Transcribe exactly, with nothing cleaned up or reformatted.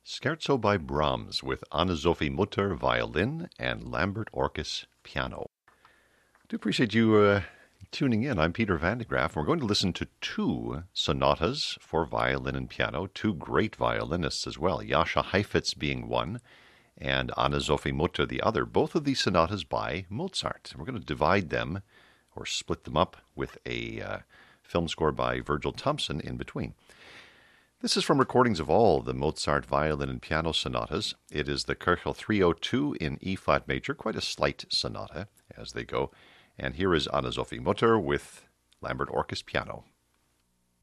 Scherzo by Brahms with Anne-Sophie Mutter violin and Lambert Orkes piano. I do appreciate you uh, tuning in. I'm Peter van de Graaff. We're going to listen to two sonatas for violin and piano, two great violinists as well, Jascha Heifetz being one and Anne-Sophie Mutter the other. Both of these sonatas by Mozart. We're going to divide them or split them up with a uh, film score by Virgil Thomson in between. This is from recordings of all the Mozart violin and piano sonatas. It is the Köchel three oh two in E-flat major, quite a slight sonata as they go. And here is Anne-Sophie Mutter with Lambert Orkes piano.